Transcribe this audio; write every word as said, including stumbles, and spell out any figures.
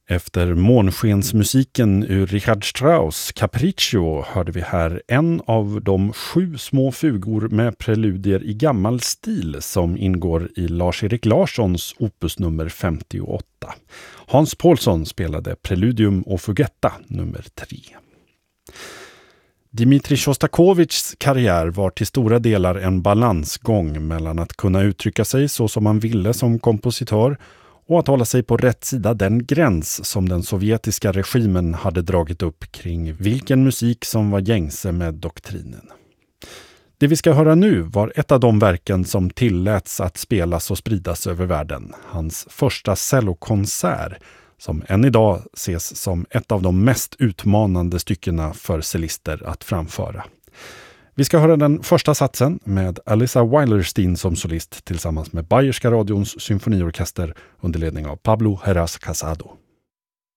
Efter månskensmusiken ur Richard Strauss Capriccio hörde vi här en av de sju små fugor med preludier i gammal stil som ingår i Lars-Erik Larssons opus nummer femtioåtta. Hans Paulsson spelade Preludium och Fugetta nummer tre. Dmitri Shostakovichs karriär var till stora delar en balansgång mellan att kunna uttrycka sig så som man ville som kompositör och att hålla sig på rätt sida den gräns som den sovjetiska regimen hade dragit upp kring vilken musik som var gängse med doktrinen. Det vi ska höra nu var ett av de verken som tilläts att spelas och spridas över världen. Hans första cellokonsert, som än idag ses som ett av de mest utmanande styckena för cellister att framföra. Vi ska höra den första satsen med Alissa Weilerstein som solist tillsammans med Bayerska radions symfoniorkester under ledning av Pablo Heras Casado.